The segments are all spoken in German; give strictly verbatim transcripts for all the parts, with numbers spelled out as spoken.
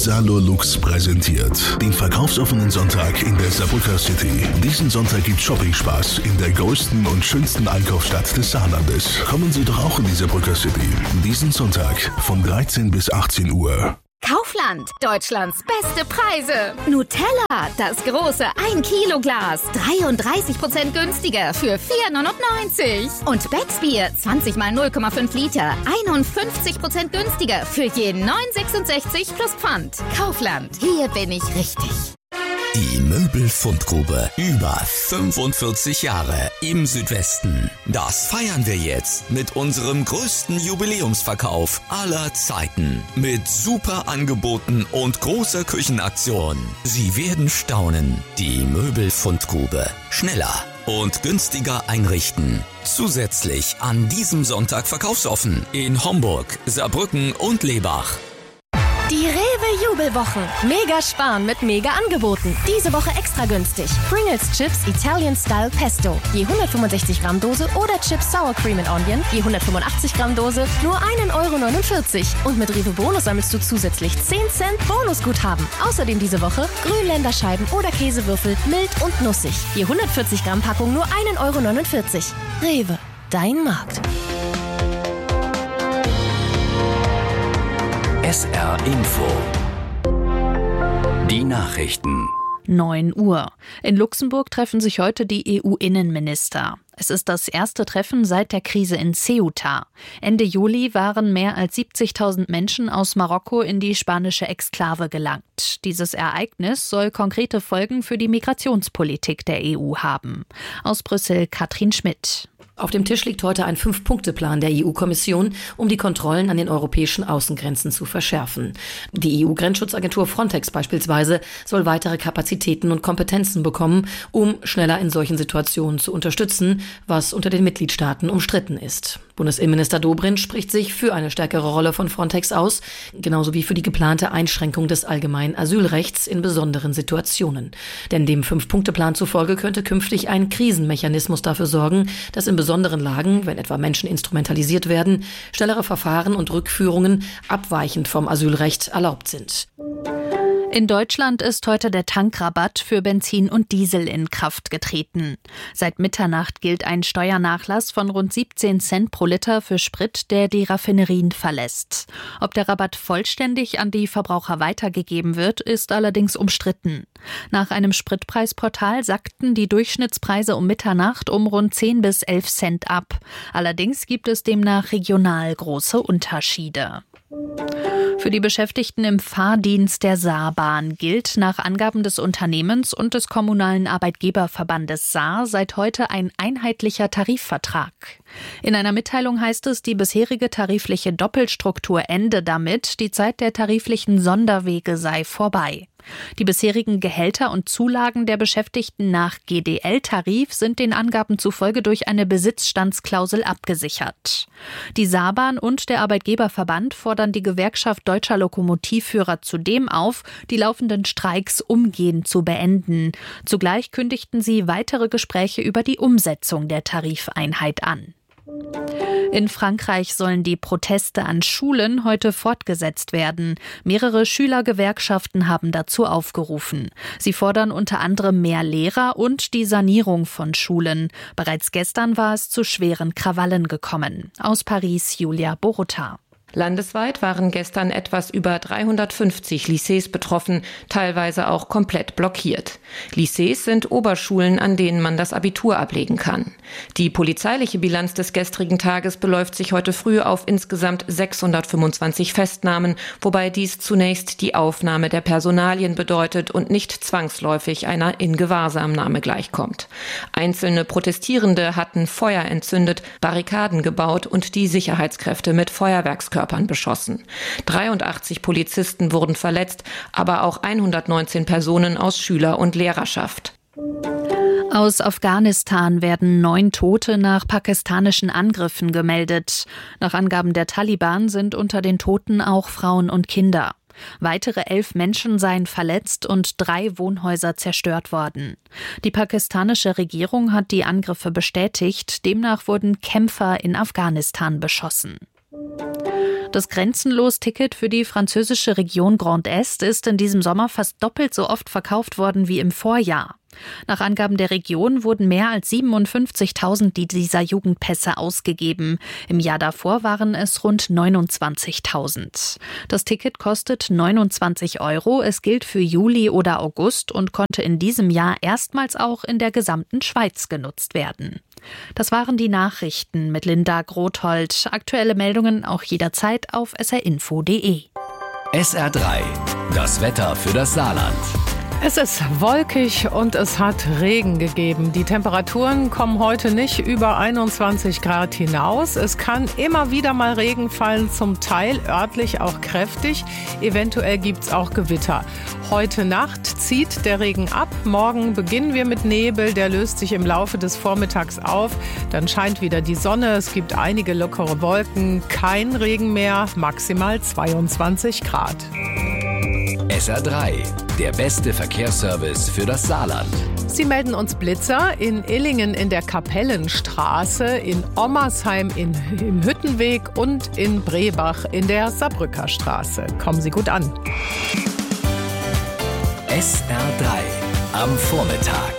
Salo Lux präsentiert den verkaufsoffenen Sonntag in der Saarbrücker City. Diesen Sonntag gibt Shopping-Spaß in der größten und schönsten Einkaufsstadt des Saarlandes. Kommen Sie doch auch in die Saarbrücker City. Diesen Sonntag von dreizehn bis achtzehn Uhr. Kaufland, Deutschlands beste Preise. Nutella, das große ein Kilo Glas, dreiunddreißig Prozent günstiger für vier neunundneunzig. Und Becksbier, zwanzig mal null Komma fünf Liter, einundfünfzig Prozent günstiger für je neun sechsundsechzig plus Pfand. Kaufland, hier bin ich richtig. Die Möbelfundgrube. Über fünfundvierzig Jahre im Südwesten. Das feiern wir jetzt mit unserem größten Jubiläumsverkauf aller Zeiten. Mit super Angeboten und großer Küchenaktion. Sie werden staunen. Die Möbelfundgrube. Schneller und günstiger einrichten. Zusätzlich an diesem Sonntag verkaufsoffen in Homburg, Saarbrücken und Lebach. Die Rewe-Jubelwochen. Mega sparen mit Mega-Angeboten. Diese Woche extra günstig. Pringles Chips Italian Style Pesto. Je hundertfünfundsechzig Gramm Dose oder Chips Sour Cream and Onion. Je hundertfünfundachtzig Gramm Dose. Nur ein Euro neunundvierzig. Und mit Rewe Bonus sammelst du zusätzlich zehn Cent Bonusguthaben. Außerdem diese Woche Grünländerscheiben oder Käsewürfel mild und nussig. Je hundertvierzig Gramm Packung nur ein Euro neunundvierzig. Rewe, dein Markt. S R Info. Die Nachrichten. neun Uhr. In Luxemburg treffen sich heute die E U-Innenminister. Es ist das erste Treffen seit der Krise in Ceuta. Ende Juli waren mehr als siebzigtausend Menschen aus Marokko in die spanische Exklave gelangt. Dieses Ereignis soll konkrete Folgen für die Migrationspolitik der E U haben. Aus Brüssel Katrin Schmidt. Auf dem Tisch liegt heute ein Fünf-Punkte-Plan der E U-Kommission, um die Kontrollen an den europäischen Außengrenzen zu verschärfen. Die E U-Grenzschutzagentur Frontex beispielsweise soll weitere Kapazitäten und Kompetenzen bekommen, um schneller in solchen Situationen zu unterstützen, was unter den Mitgliedstaaten umstritten ist. Bundesinnenminister Dobrindt spricht sich für eine stärkere Rolle von Frontex aus, genauso wie für die geplante Einschränkung des allgemeinen Asylrechts in besonderen Situationen. Denn dem Fünf-Punkte-Plan zufolge könnte künftig ein Krisenmechanismus dafür sorgen, dass in besonderen Lagen, wenn etwa Menschen instrumentalisiert werden, schnellere Verfahren und Rückführungen abweichend vom Asylrecht erlaubt sind. In Deutschland ist heute der Tankrabatt für Benzin und Diesel in Kraft getreten. Seit Mitternacht gilt ein Steuernachlass von rund siebzehn Cent pro Liter für Sprit, der die Raffinerien verlässt. Ob der Rabatt vollständig an die Verbraucher weitergegeben wird, ist allerdings umstritten. Nach einem Spritpreisportal sackten die Durchschnittspreise um Mitternacht um rund zehn bis elf Cent ab. Allerdings gibt es demnach regional große Unterschiede. Für die Beschäftigten im Fahrdienst der Saarbahn gilt nach Angaben des Unternehmens und des kommunalen Arbeitgeberverbandes Saar seit heute ein einheitlicher Tarifvertrag. In einer Mitteilung heißt es, die bisherige tarifliche Doppelstruktur ende damit, die Zeit der tariflichen Sonderwege sei vorbei. Die bisherigen Gehälter und Zulagen der Beschäftigten nach G D L-Tarif sind den Angaben zufolge durch eine Besitzstandsklausel abgesichert. Die Saarbahn und der Arbeitgeberverband fordern die Gewerkschaft Deutscher Lokomotivführer zudem auf, die laufenden Streiks umgehend zu beenden. Zugleich kündigten sie weitere Gespräche über die Umsetzung der Tarifeinheit an. In Frankreich sollen die Proteste an Schulen heute fortgesetzt werden. Mehrere Schülergewerkschaften haben dazu aufgerufen. Sie fordern unter anderem mehr Lehrer und die Sanierung von Schulen. Bereits gestern war es zu schweren Krawallen gekommen. Aus Paris Julia Borota. Landesweit waren gestern etwas über dreihundertfünfzig Lycées betroffen, teilweise auch komplett blockiert. Lycées sind Oberschulen, an denen man das Abitur ablegen kann. Die polizeiliche Bilanz des gestrigen Tages beläuft sich heute früh auf insgesamt sechshundertfünfundzwanzig Festnahmen, wobei dies zunächst die Aufnahme der Personalien bedeutet und nicht zwangsläufig einer Ingewahrsamnahme gleichkommt. Einzelne Protestierende hatten Feuer entzündet, Barrikaden gebaut und die Sicherheitskräfte mit Feuerwerkskörpern beschossen. dreiundachtzig Polizisten wurden verletzt, aber auch hundertneunzehn Personen aus Schüler- und Lehrerschaft. Aus Afghanistan werden neun Tote nach pakistanischen Angriffen gemeldet. Nach Angaben der Taliban sind unter den Toten auch Frauen und Kinder. Weitere elf Menschen seien verletzt und drei Wohnhäuser zerstört worden. Die pakistanische Regierung hat die Angriffe bestätigt. Demnach wurden Kämpfer in Afghanistan beschossen. Das Grenzenlos-Ticket für die französische Region Grand Est ist in diesem Sommer fast doppelt so oft verkauft worden wie im Vorjahr. Nach Angaben der Region wurden mehr als siebenundfünfzigtausend dieser Jugendpässe ausgegeben. Im Jahr davor waren es rund neunundzwanzigtausend. Das Ticket kostet neunundzwanzig Euro. Es gilt für Juli oder August und konnte in diesem Jahr erstmals auch in der gesamten Schweiz genutzt werden. Das waren die Nachrichten mit Linda Grothold. Aktuelle Meldungen auch jederzeit auf s r info punkt d e. S R drei, das Wetter für das Saarland. Es ist wolkig und es hat Regen gegeben. Die Temperaturen kommen heute nicht über einundzwanzig Grad hinaus. Es kann immer wieder mal Regen fallen, zum Teil örtlich auch kräftig. Eventuell gibt's auch Gewitter. Heute Nacht zieht der Regen ab. Morgen beginnen wir mit Nebel. Der löst sich im Laufe des Vormittags auf. Dann scheint wieder die Sonne. Es gibt einige lockere Wolken. Kein Regen mehr. Maximal zweiundzwanzig Grad. S R drei, der beste Verkehrsservice für das Saarland. Sie melden uns Blitzer in Illingen in der Kapellenstraße, in Ommersheim in, im Hüttenweg und in Brebach in der Saarbrücker Straße. Kommen Sie gut an. S R drei am Vormittag.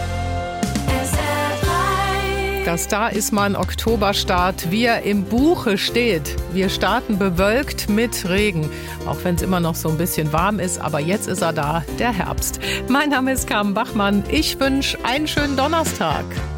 Der Star ist mal ein Oktoberstart, wie er im Buche steht. Wir starten bewölkt mit Regen, auch wenn es immer noch so ein bisschen warm ist. Aber jetzt ist er da, der Herbst. Mein Name ist Carmen Bachmann. Ich wünsche einen schönen Donnerstag.